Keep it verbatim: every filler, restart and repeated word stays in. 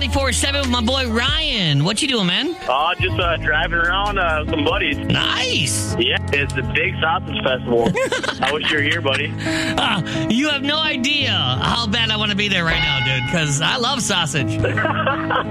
ninety-four point seven with my boy Ryan. What you doing, man? Oh, just uh, driving around uh, with some buddies. Nice. Yeah, it's the Big Sausage Festival. I wish you were here, buddy. Uh, you have no idea how bad I want to be there right now, dude, because I love sausage.